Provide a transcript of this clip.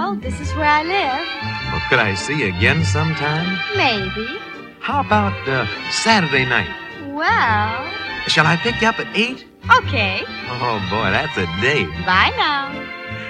know. This is where I live. Well, could I see you again sometime? Maybe. How about Saturday night? Well... Shall I pick you up at 8? Okay. Oh, boy, that's a date. Bye now.